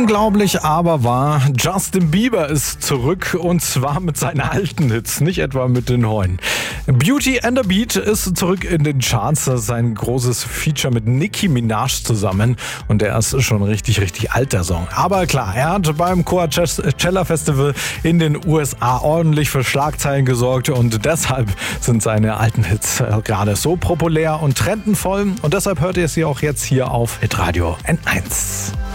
Unglaublich aber wahr, Justin Bieber ist zurück und zwar mit seinen alten Hits, nicht etwa mit den neuen. Beauty and the Beat ist zurück in den Charts, das ist ein großes Feature mit Nicki Minaj zusammen und der ist schon richtig alt, der Song. Aber klar, er hat beim Coachella Festival in den USA ordentlich für Schlagzeilen gesorgt und deshalb sind seine alten Hits gerade so populär und trendenvoll und deshalb hört ihr sie auch jetzt hier auf Hitradio N1.